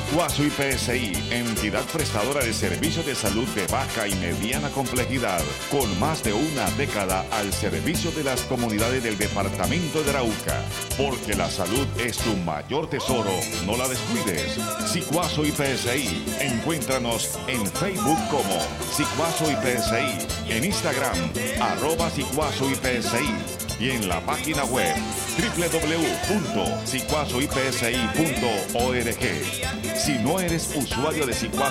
Sicuazo IPSI, entidad prestadora de servicios de salud de baja y mediana complejidad, con más de una década al servicio de las comunidades del departamento de Arauca. Porque la salud es tu mayor tesoro, no la descuides. Sicuazo IPSI, encuéntranos en Facebook como Sicuazo IPSI, en Instagram, @Sicuazo IPSI y en la página web www.sicuazoipsi.org. Si no eres usuario de Sicuazo